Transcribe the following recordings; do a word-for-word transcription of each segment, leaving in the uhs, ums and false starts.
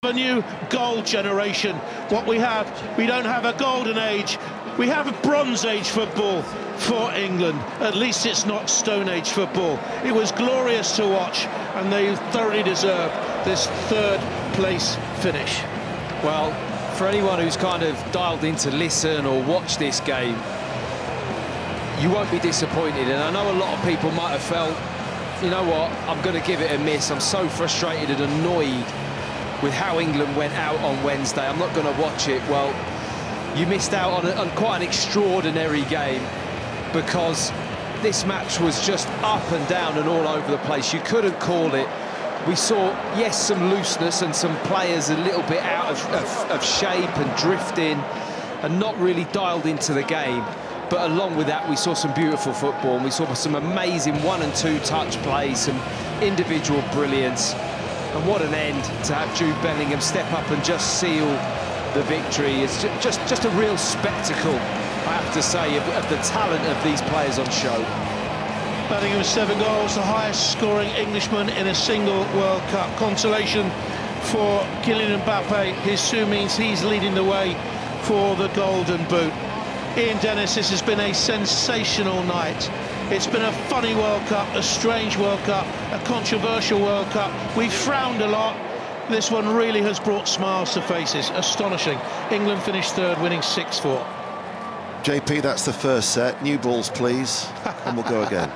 a new gold generation. What we have, we don't have a golden age, we have a bronze age football for England. At least it's not Stone Age football. It was glorious to watch, and they thoroughly deserve this third place finish. Well, for anyone who's kind of dialed in to listen or watch this game, you won't be disappointed. And I know a lot of people might have felt, you know what, I'm going to give it a miss. I'm so frustrated and annoyed with how England went out on Wednesday. I'm not going to watch it. Well, you missed out on, a, on quite an extraordinary game, because this match was just up and down and all over the place. You couldn't call it. We saw, yes, some looseness and some players a little bit out of, of, of shape and drifting and not really dialed into the game. But along with that, we saw some beautiful football, and we saw some amazing one and two touch plays, some individual brilliance. And what an end to have Jude Bellingham step up and just seal the victory. It's just, just a real spectacle, I have to say, of, of the talent of these players on show. Bellingham seven goals, the highest scoring Englishman in a single World Cup. Consolation for Kylian Mbappe. His soon means he's leading the way for the Golden Boot. Ian Dennis, this has been a sensational night. It's been a funny World Cup, a strange World Cup, a controversial World Cup. We've frowned a lot. This one really has brought smiles to faces. Astonishing. England finished third, winning six four. J P, that's the first set. New balls, please, and we'll go again.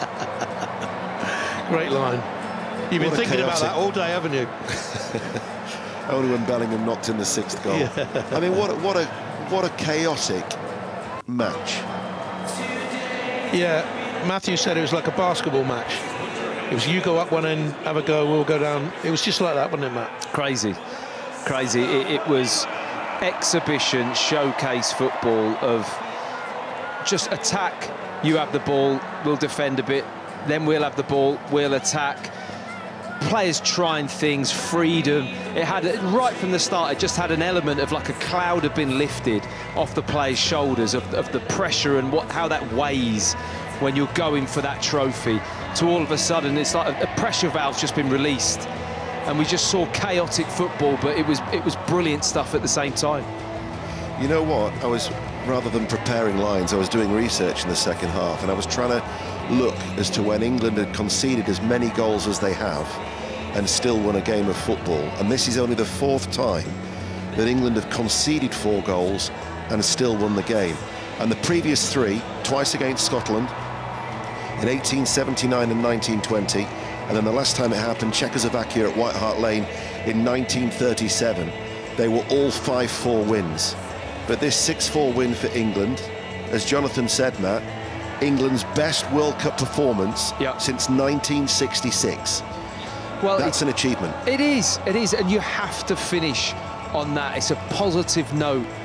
Great line. You've been What a thinking about chaotic- that all day, haven't you? Only when Bellingham knocked in the sixth goal. Yeah. I mean, what a, what a what a chaotic match. Yeah, Matthew said it was like a basketball match. It was you go up one end, have a go, we'll go down. It was just like that, wasn't it, Matt? Crazy, crazy. It, it was exhibition, showcase football of just attack. You have the ball, we'll defend a bit, then we'll have the ball, we'll attack. Players trying things, freedom. It had, right from the start, it just had an element of like a cloud had been lifted off the players' shoulders of, of the pressure and what how that weighs when you're going for that trophy. To all of a sudden, it's like a, a pressure valve's just been released, and we just saw chaotic football, but it was it was brilliant stuff at the same time. You know what? I was, rather than preparing lines, I was doing research in the second half, and I was trying to look as to when England had conceded as many goals as they have and still won a game of football. And this is only the fourth time that England have conceded four goals and still won the game. And the previous three, twice against Scotland in eighteen seventy-nine and nineteen twenty, and then the last time it happened, Czechoslovakia at White Hart Lane in nineteen thirty-seven, they were all five four wins. But this six four win for England, as Jonathan said, Matt, England's best World Cup performance Yep. since nineteen sixty-six. Well, That's an achievement. It is, it is, and you have to finish on that. It's a positive note